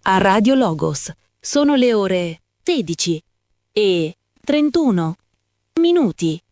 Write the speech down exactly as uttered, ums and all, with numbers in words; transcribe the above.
a Radio Logos. Sono le ore sedici e trentuno minuti.